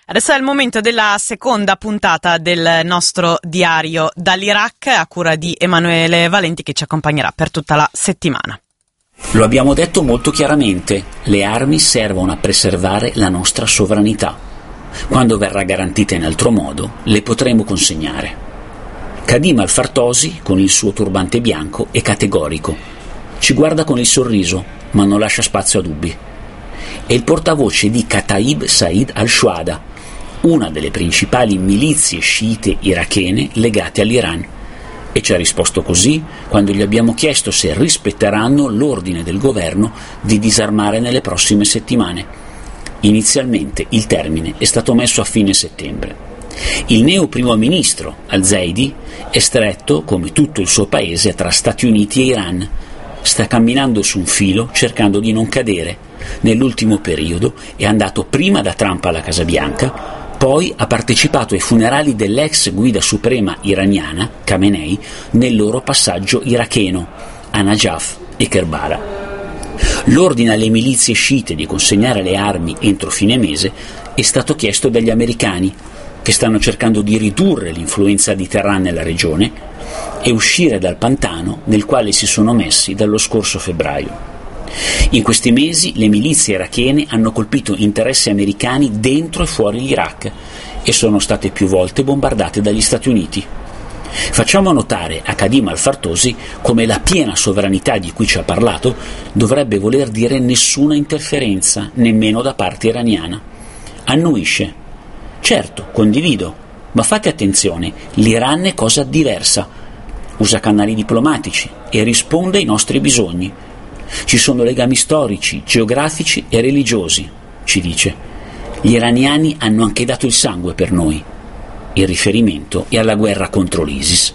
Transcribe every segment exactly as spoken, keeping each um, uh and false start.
Adesso è il momento della seconda puntata del nostro diario dall'Iraq, a cura di Emanuele Valenti, che ci accompagnerà per tutta la settimana. Lo abbiamo detto molto chiaramente, le armi servono a preservare la nostra sovranità. Quando verrà garantita in altro modo, le potremo consegnare. Khadim al-Fartosi, con il suo turbante bianco, è categorico. Ci guarda con il sorriso, ma non lascia spazio a dubbi. È il portavoce di Kataib Said al-Shuhada, una delle principali milizie sciite irachene legate all'Iran, e ci ha risposto così quando gli abbiamo chiesto se rispetteranno l'ordine del governo di disarmare nelle prossime settimane. Inizialmente il termine è stato messo a fine settembre. Il neo primo ministro al-Zaidi è stretto, come tutto il suo paese, tra Stati Uniti e Iran. Sta camminando su un filo cercando di non cadere. Nell'ultimo periodo è andato prima da Trump alla Casa Bianca, poi ha partecipato ai funerali dell'ex guida suprema iraniana, Khamenei, nel loro passaggio iracheno, a Najaf e Kerbala. L'ordine alle milizie sciite di consegnare le armi entro fine mese è stato chiesto dagli americani, che stanno cercando di ridurre l'influenza di Teheran nella regione e uscire dal pantano nel quale si sono messi dallo scorso febbraio. In questi mesi le milizie irachene hanno colpito interessi americani dentro e fuori l'Iraq e sono state più volte bombardate dagli Stati Uniti. Facciamo notare a Khadim al-Fartosi come la piena sovranità di cui ci ha parlato dovrebbe voler dire nessuna interferenza, nemmeno da parte iraniana. Annuisce. Certo, condivido, ma fate attenzione, l'Iran è cosa diversa. Usa canali diplomatici e risponde ai nostri bisogni. Ci sono legami storici, geografici e religiosi, ci dice. Gli iraniani hanno anche dato il sangue per noi. Il riferimento è alla guerra contro l'ISIS.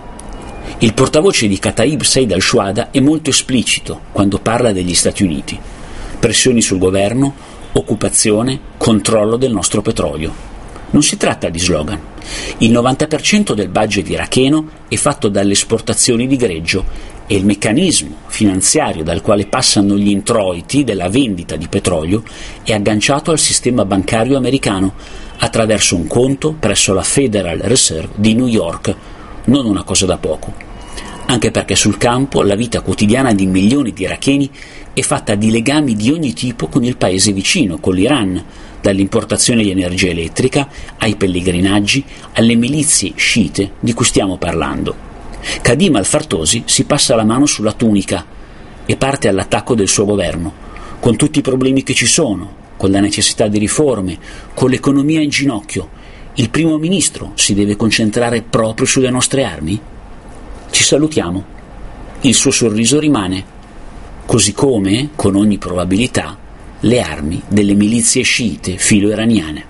Il portavoce di Kataib Said al-Shuhada è molto esplicito quando parla degli Stati Uniti. Pressioni sul governo, occupazione, controllo del nostro petrolio. Non si tratta di slogan. Il novanta per cento del budget iracheno è fatto dalle esportazioni di greggio e il meccanismo finanziario dal quale passano gli introiti della vendita di petrolio è agganciato al sistema bancario americano attraverso un conto presso la Federal Reserve di New York, non una cosa da poco. Anche perché sul campo la vita quotidiana di milioni di iracheni è fatta di legami di ogni tipo con il paese vicino, con l'Iran, dall'importazione di energia elettrica ai pellegrinaggi, alle milizie sciite di cui stiamo parlando. Khadim al-Fartosi si passa la mano sulla tunica e parte all'attacco del suo governo, con tutti i problemi che ci sono, con la necessità di riforme, con l'economia in ginocchio. Il primo ministro si deve concentrare proprio sulle nostre armi? Ci salutiamo. Il suo sorriso rimane, così come, con ogni probabilità, le armi delle milizie sciite filo-iraniane.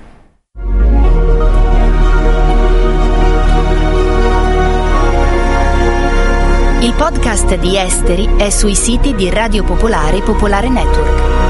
Il podcast di Esteri è sui siti di Radio Popolare e Popolare Network.